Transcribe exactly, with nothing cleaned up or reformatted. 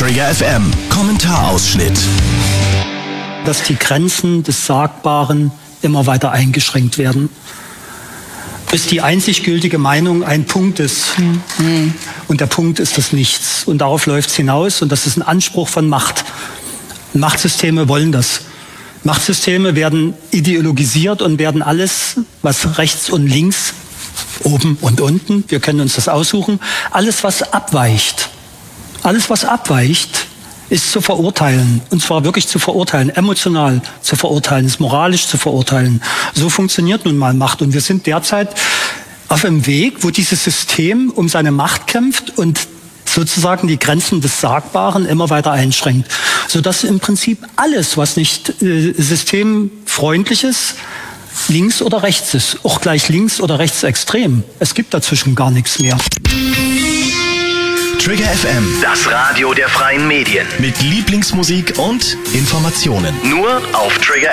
Trigger F M, Kommentarausschnitt. Dass die Grenzen des Sagbaren immer weiter eingeschränkt werden. Bis die einzig gültige Meinung ein Punkt ist. Mhm. Und der Punkt ist das Nichts. Und darauf läuft es hinaus. Und das ist ein Anspruch von Macht. Machtsysteme wollen das. Machtsysteme werden ideologisiert und werden alles, was rechts und links, oben und unten, wir können uns das aussuchen, alles, was abweicht, alles, was abweicht, ist zu verurteilen. Und zwar wirklich zu verurteilen, emotional zu verurteilen, ist moralisch zu verurteilen. So funktioniert nun mal Macht. Und wir sind derzeit auf einem Weg, wo dieses System um seine Macht kämpft und sozusagen die Grenzen des Sagbaren immer weiter einschränkt. Sodass im Prinzip alles, was nicht äh, systemfreundlich ist, links oder rechts ist. Auch gleich links oder rechtsextrem. Es gibt dazwischen gar nichts mehr. Trigger F M, Das Radio der freien Medien. mit Lieblingsmusik und Informationen. Nur auf Trigger